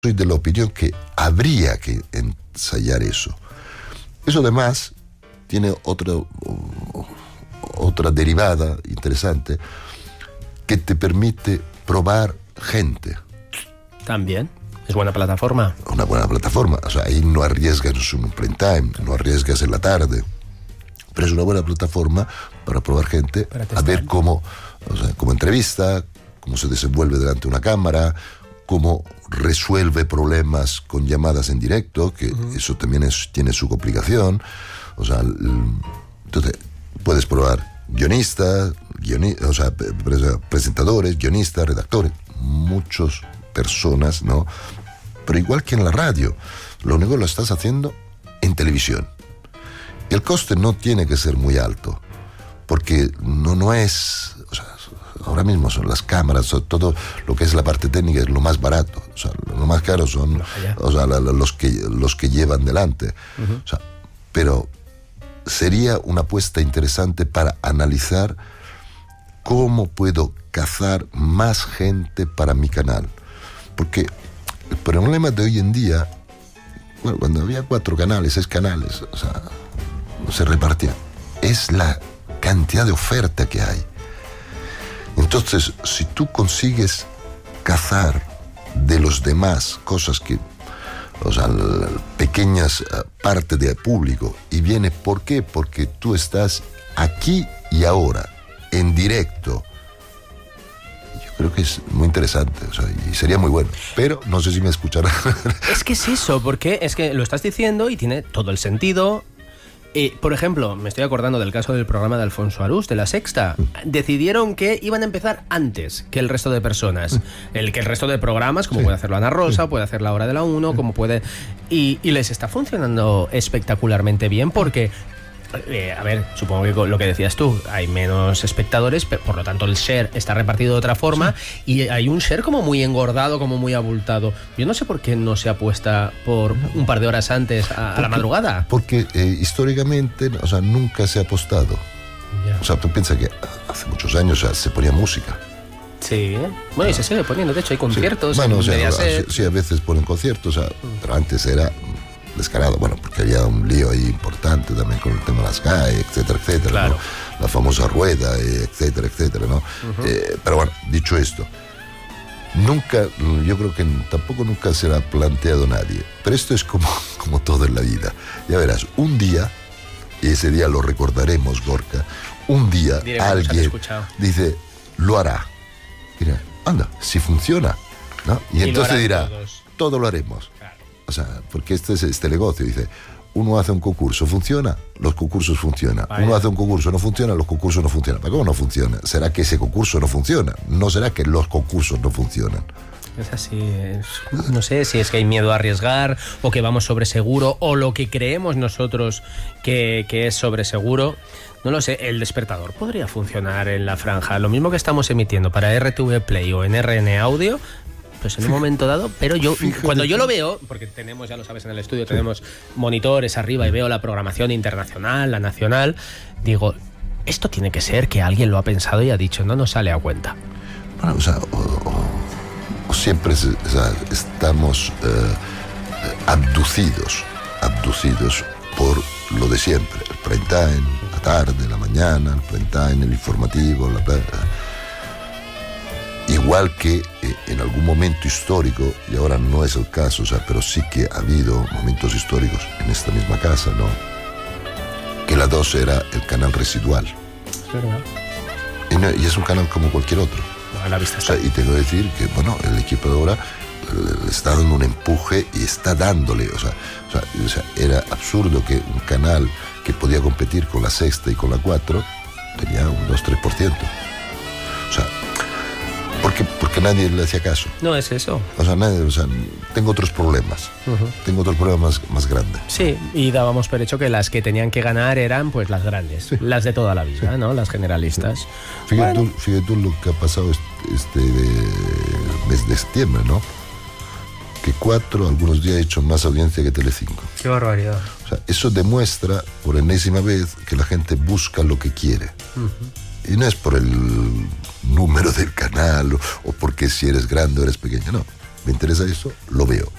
soy de la opinión que habría que ensayar eso. Eso además tiene otra derivada interesante que te permite probar gente. También. Es buena plataforma. Una buena plataforma. O sea, ahí no arriesgas en un prime time, no arriesgas en la tarde. Pero es una buena plataforma para probar gente, a ver cómo entrevista, cómo se desenvuelve delante de una cámara, cómo resuelve problemas con llamadas en directo, que eso también tiene su complicación. O sea, entonces puedes probar guionistas, presentadores, guionistas, redactores, muchas personas, ¿no? Pero igual que en la radio, lo único que lo estás haciendo en televisión. Y el coste no tiene que ser muy alto, porque no es... O sea, ahora mismo son las cámaras, todo lo que es la parte técnica es lo más barato. O sea, lo más caro son los que llevan delante. O sea, pero sería una apuesta interesante para analizar cómo puedo cazar más gente para mi canal. Porque el problema de hoy en día, bueno, cuando había 4 canales, 6 canales, o sea, se repartían, es la cantidad de oferta que hay. Entonces, si tú consigues cazar de los demás cosas que, o sea, pequeñas partes del público, y viene, ¿por qué? Porque tú estás aquí y ahora, en directo. Yo creo que es muy interesante, o sea, y sería muy bueno, pero no sé si me escucharán. Es que es eso, porque es que lo estás diciendo y tiene todo el sentido. Por ejemplo, me estoy acordando del caso del programa de Alfonso Arús, de La Sexta. Decidieron que iban a empezar antes que el resto de personas. Que el resto de programas, como puede hacerlo Ana Rosa, puede hacer La Hora de la 1, como puede... Y les está funcionando espectacularmente bien porque... a ver, supongo que lo que decías tú, hay menos espectadores, pero por lo tanto el share está repartido de otra forma y hay un share como muy engordado, como muy abultado. Yo no sé por qué no se apuesta por un par de horas antes a la madrugada. Porque históricamente, o sea, nunca se ha apostado. Ya. O sea, tú piensas que hace muchos años se ponía música. Sí, bueno, y se sigue poniendo, de hecho hay conciertos. Sí. Bueno, o sea, Mediaset. sí, a veces ponen conciertos, o sea, pero antes era descarado, bueno, porque había un lío ahí importante también con el tema de las GAE, etcétera, etcétera, claro. ¿no? La famosa rueda, etcétera, etcétera, ¿no? Pero bueno, dicho esto, nunca, yo creo que tampoco nunca se lo ha planteado nadie, pero esto es como todo en la vida. Ya verás, un día, y ese día lo recordaremos, Gorka, un día alguien dice, lo hará. Dirá, anda, si funciona, ¿no? Y entonces dirá, todo lo haremos. O sea, porque este es este negocio, dice, uno hace un concurso, ¿funciona? Los concursos funcionan. Vaya. Uno hace un concurso, no funciona, los concursos no funcionan. ¿Para cómo no funciona? ¿Será que ese concurso no funciona? ¿No será que los concursos no funcionan? Es así, no sé si es que hay miedo a arriesgar o que vamos sobre seguro o lo que creemos nosotros que es sobre seguro. No lo sé, el despertador podría funcionar en la franja. Lo mismo que estamos emitiendo para RTV Play o en RN Audio, pues en un momento dado, pero yo, cuando yo lo veo, porque tenemos, ya lo sabes, en el estudio tenemos monitores arriba y veo la programación internacional, la nacional, digo, esto tiene que ser que alguien lo ha pensado y ha dicho, no nos sale a cuenta. Bueno, o sea, o siempre estamos abducidos por lo de siempre, el prime time, la tarde, la mañana, el prime time, el informativo, igual que en algún momento histórico, y ahora no es el caso, o sea, pero sí que ha habido momentos históricos en esta misma casa, ¿no? Que la 2 era el canal residual. Es verdad. Y es un canal como cualquier otro. A la vista está. O sea, y tengo que decir que, bueno, el equipo de ahora le está dando un empuje y está dándole, o sea, era absurdo que un canal que podía competir con la Sexta y con la 4 tenía un 2-3%. O sea, porque nadie le hacía caso. No es eso. O sea, tengo otros problemas. Tengo otros problemas más grandes. Sí, y dábamos por hecho que las que tenían que ganar eran pues las grandes, las de toda la vida, ¿no? Las generalistas. Sí. Fíjate tú lo que ha pasado este mes de septiembre, ¿no? Que 4 algunos días ha hecho más audiencia que Telecinco. Qué barbaridad. O sea, eso demuestra por enésima vez que la gente busca lo que quiere. Y no es por el número del canal o porque si eres grande o eres pequeño, no. me interesa eso, lo veo.